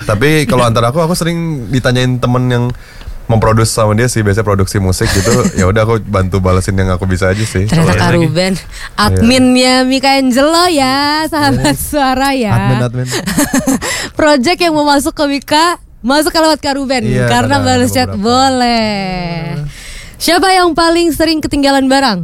Tapi kalau antara aku sering ditanyain temen yang memproduksi sama dia sih, biasanya produksi musik gitu. Ya udah aku bantu balesin yang aku bisa aja sih. Ternyata Kak Ruben adminnya Mika Angelo ya, sahabat suara ya. Admin. Project yang mau masuk ke Mika, masuk ke lewat Kak Ruben. Karena balas chat boleh. Siapa yang paling sering ketinggalan barang?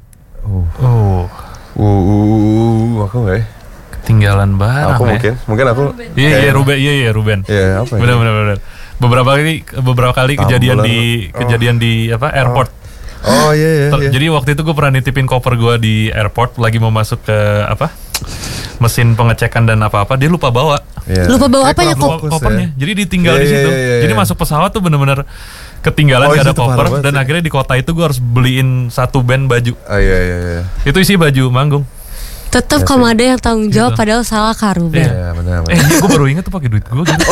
Aku nggak ya? Ketinggalan barang. Aku mungkin aku. Iya Ruben. Iya apa? Benar. Beberapa kali kejadian di airport. Oh iya. Jadi waktu itu gue pernah nitipin koper gue di airport, lagi mau masuk ke mesin pengecekan dan apa-apa, dia lupa bawa. Yeah. Lupa bawa apanya kopernya. Jadi ditinggal di situ. Jadi masuk pesawat tuh bener-bener ketinggalan, gak ada koper, dan akhirnya di kota itu gue harus beliin 1 band baju. Iya. Itu isi baju manggung. Tetap kamu ada yang tanggung jawab, padahal salah Kak Ruben. Iya benar. Gue baru ingat tuh pakai duit gue gitu.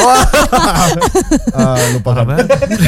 Lupa kan.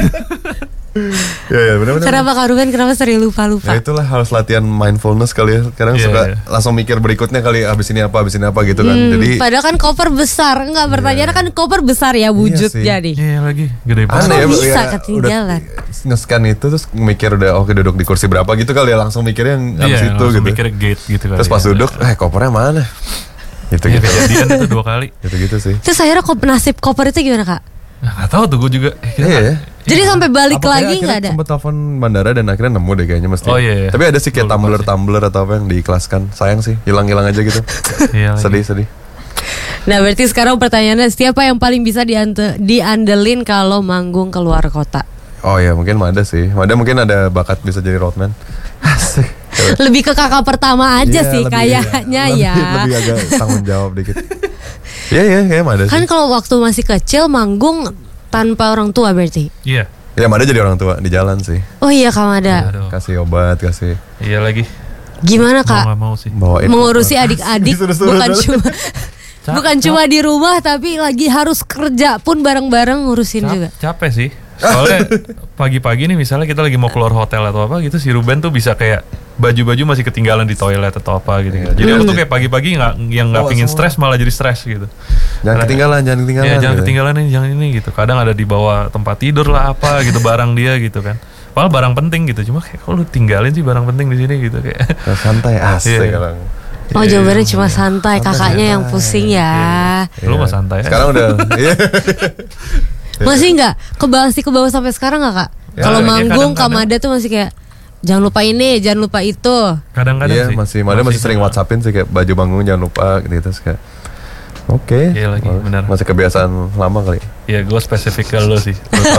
Iya benar. Kenapa Kak Ruben sering lupa? Ya itulah, harus latihan mindfulness kali ya. Kadang suka langsung mikir berikutnya kali, abis ini apa gitu kan. Jadi padahal kan koper besar, enggak bertanya kan koper besar ya wujud jadi. Iya lagi, gede banget. Aneh ya, bisa ketinggalan. Nge-scan itu terus mikir udah duduk di kursi berapa gitu kali ya, langsung mikirnya yang abis itu gitu. Mikir gate gitu kali. Terus pas duduk, kopernya mana? Gitu. Kejadian itu 2 kali. Gitu sih. Terus akhirnya nasib koper itu gimana Kak? Nggak tahu tuh gue juga. Iya. Jadi sampai balik lagi nggak ada. Sempet telepon bandara dan akhirnya nemu deh kayaknya mesti. Oh iya. Tapi ada sih kayak tumbler atau apa yang diikhlaskan. Sayang sih, hilang aja gitu. Sedih. Nah berarti sekarang pertanyaannya, siapa yang paling bisa diandelin kalau manggung keluar kota? Oh ya mungkin Mada sih. Mada mungkin ada bakat bisa jadi roadman. Asik. Lebih ke kakak pertama aja sih kayaknya ya. Lebih agak tanggung jawab dikit. Iya kayak Mada sih. Kan kalau waktu masih kecil manggung tanpa orang tua berarti. Iya. Ya Mada jadi orang tua di jalan sih. Oh iya Kak Mada. Kasih obat, kasih. Iya lagi. Gimana Kak? Mau sih. Mengurusi adik-adik bukan cuma di rumah, tapi lagi harus kerja pun bareng-bareng ngurusin juga. Capek sih. Soalnya pagi-pagi nih misalnya kita lagi mau keluar hotel atau apa gitu, si Ruben tuh bisa kayak baju-baju masih ketinggalan di toilet atau apa gitu. Jadi aku tuh kayak pagi-pagi nggak pingin stres, malah jadi stres gitu. Jangan ketinggalan. Ya, jangan ketinggalan nih, jangan ini gitu. Kadang ada di bawah tempat tidur lah apa gitu barang dia gitu kan. Padahal barang penting gitu. Cuma kayak kok lu tinggalin sih barang penting di sini gitu kayak. Santai asik orang. Oh jawabannya cuma santai, kakaknya yang pusing ya. Lu mah santai. Sekarang udah. Masih nggak ke bawah sampai sekarang nggak Kak? Kalau manggung Kamada tuh masih kayak jangan lupa ini, jangan lupa itu. Kadang-kadang sih. Masih sering WhatsAppin sih kayak baju manggung jangan lupa gitu kayak. Oke. Iya lagi, benar. Masih kebiasaan lama kali. Iya, gue spesifik ke lo sih.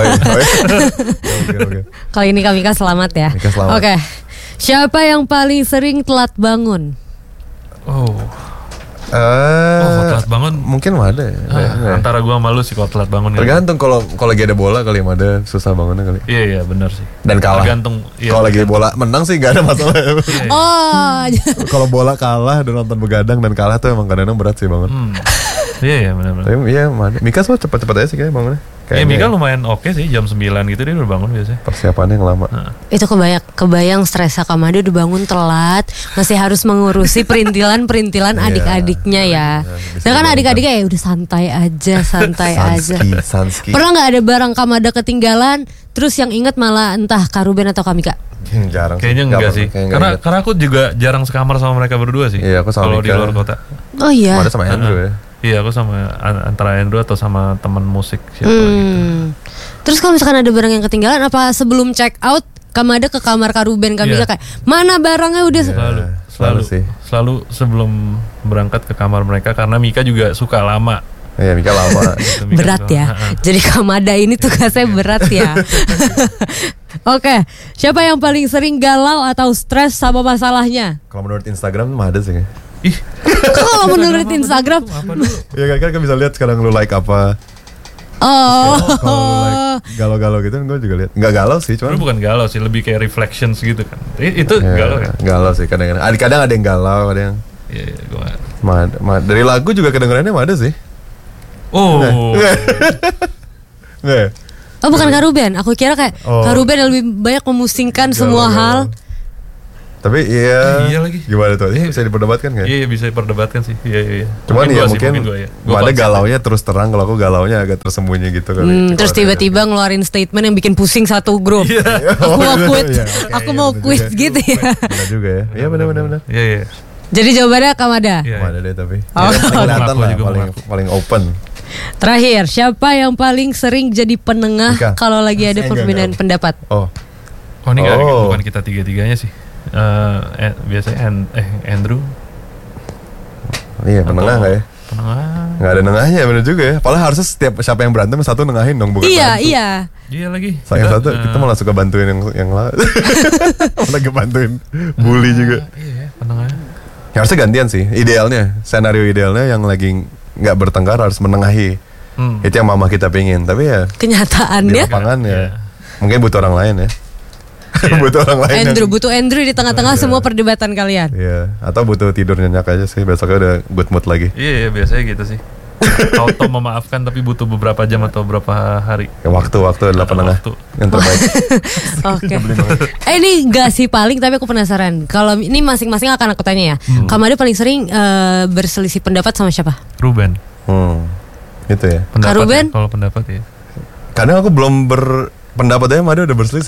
Oke. Kali ini kami selamat ya. Oke. Siapa yang paling sering telat bangun? Telat bangun mungkin ada ya. Antara gue sama lu sih kalau telat bangun. Tergantung kalau lagi ada bola kali ada susah bangunnya kali. Iya benar sih. Dan kalah. Tergantung. Kalau lagi bola menang sih gak ada masalah. Kalau bola kalah dan nonton begadang dan kalah tuh emang kadang-kadang berat sih bangun. Iya benar. Iya Mika tuh cepet-cepet aja sih kayaknya bangunnya. Mika lumayan oke sih, jam 9 gitu dia udah bangun biasanya. Persiapannya yang lama. Itu kebayang stresnya Kamada udah bangun telat, masih harus mengurusi perintilan adik-adiknya ya. Dan kan adik-adiknya udah santai aja. Sanski. Pernah nggak ada barang Kamada ketinggalan, terus yang inget malah entah Kak Ruben atau Kamika? Jarang. Kayaknya enggak sih. Karena aku juga jarang sekamar sama mereka berdua sih. Iya, aku sama kalau di luar kota. Oh iya. Ada sama Andrew ya. Iya, aku sama antara Andrew atau sama teman musik siapa gitu. Terus kalau misalkan ada barang yang ketinggalan, apa sebelum check out Kamada ke kamar Kak Ruben Kamika kayak mana barangnya udah? Selalu sebelum berangkat ke kamar mereka karena Mika juga suka lama. Iya, Mika lama. Berat ya. Jadi Kamada ini tugasnya berat ya. Oke, siapa yang paling sering galau atau stres sama masalahnya? Kalau menurut Instagram mah ada sih. Kalau menurut Instagram? Ya kan bisa lihat sekarang lu like apa. Kalau lu like galau-galau gitu gue juga lihat. Enggak galau sih, cuma bukan galau sih, lebih kayak reflections gitu kan. Itu galau kan? Galau sih kadang-kadang. Kadang ada yang galau, ada yang. Iya, gua. Dari lagu juga kedengarannya ada sih. Nggak. Bukan Kak Ruben. Aku kira kayak Kak Ruben yang lebih banyak memusingkan semua hal. Tapi iya. Iya lagi. Gimana tuh? Ini bisa diperdebatkan nggak? Iya bisa diperdebatkan sih. Iya. Cuman ya gua sih, mungkin gua ya. ada galaunya terus terang, kalau aku galaunya agak tersembunyi gitu kali. Terus tiba-tiba ngeluarin statement yang bikin pusing satu grup. Aku mau quit, aku mau quit gitu ya. Benar juga ya. Iya benar. Iya. Jadi jawabannya Kamada. Iya. Ada deh tapi. Oh. Kelihatan lah Juga paling open. Terakhir, siapa yang paling sering jadi penengah Ika. kalau lagi ada Enggak. perbedaan pendapat? Oh. Ini bukan kita tiga-tiganya sih. Biasanya Andrew. Iya, penengah nggak ya? Penengah. Nggak ada nengahnya, bener juga ya. Padahal harusnya siapa yang berantem satu nengahin dong, bukan Iya, bantu. iya. Iya lagi. Sayang satu, kita malah suka bantuin yang lain. Lagi bantuin bully juga. Iya, penengah. Ya, harusnya gantian sih. Idealnya, senario idealnya yang lagi nggak bertengkar harus menengahi. Itu yang mama kita pengen. Tapi ya di Kenyataannya lapangan ya Iya. mungkin butuh orang lain ya. Butuh orang lain. butuh Andrew di tengah-tengah semua perdebatan kalian. Iya. Atau butuh tidur nyenyak aja sih. Besoknya udah good mood lagi. Iya, biasanya gitu sih. Auto memaafkan tapi butuh beberapa jam atau beberapa hari. Ya, waktu adalah penengah Waktu. yang terbaik. Oke. Ini gak sih paling, tapi aku penasaran. Kalau ini masing-masing akan aku tanya ya. Kamada paling sering berselisih pendapat sama siapa? Ruben. Gitu ya. Pendapat Ruben? ya, kalau pendapat ya. Kadang aku belum berpendapat aja, Mada udah berselisih.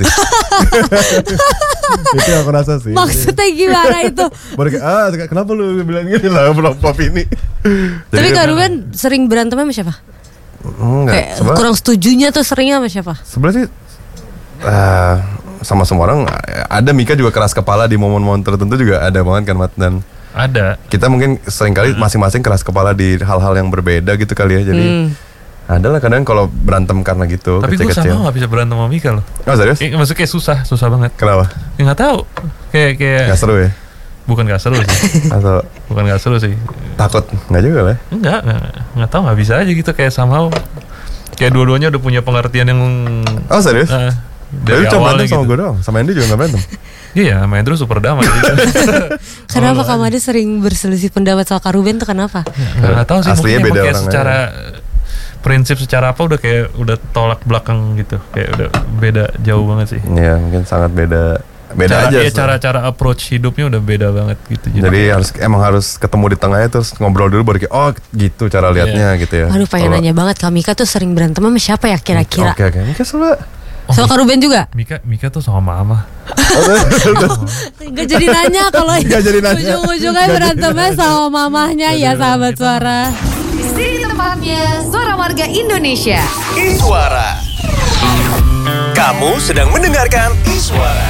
Itu yang aku rasa sih. Maksudnya gimana itu? Baru kayak, kenapa lu bilang gini lah, belum pop ini. Tapi Kak Ruben sering berantem sama siapa? Enggak. Kayak kurang setujunya tuh seringnya sama siapa? Sebenarnya sih sama semua orang ada. Mika juga keras kepala di momen-momen tertentu juga ada banget kan, Mat. Dan Ada. kita mungkin seringkali masing-masing keras kepala di hal-hal yang berbeda gitu kali ya. Jadi adalah kadang kalau berantem karena gitu. Tapi gue kecil-kecil. sama gak bisa berantem sama Mika loh. Oh serius? Maksudnya kayak susah banget. Kenapa? Ya gak tahu. Kayak Gak seru ya? bukan gak seru sih. Atau Bukan gak seru sih. takut? Nggak juga lah. Enggak tahu, nggak bisa aja gitu, kayak somehow kayak dua-duanya udah punya pengertian yang Oh serius? dari Tapi cuma awalnya berantem sama gitu. gue doang. Sama Andy juga gak berantem. Iya, sama Andrew super damai gitu. Kenapa Kamada sering berselisih pendapat sama Kak Ruben tuh kenapa? Nggak tahu sih, Aslinya mungkin beda emang kayak orang secara prinsip secara apa udah kayak udah tolak belakang gitu, kayak udah beda jauh banget sih. Iya mungkin sangat beda aja. Cara approach hidupnya udah beda banget gitu. Jadi harus ketemu di tengahnya, terus ngobrol dulu baru kayak oh gitu cara liatnya gitu ya. Aduh pengen nanya banget, Kak Mika tuh sering berantem sama siapa ya kira-kira? Oke. Mika selalu. Sama Kak Ruben juga? Mika tuh sama mama. Gak jadi nanya kalau Nggak jadi nanya. ujung-ujungnya berantemnya sama mamahnya ya sahabat suara. Di sini tempatnya Suara Warga Indonesia. Iswara. Kamu sedang mendengarkan Iswara.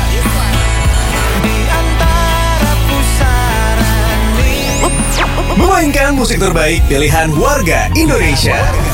Memainkan musik terbaik pilihan warga Indonesia.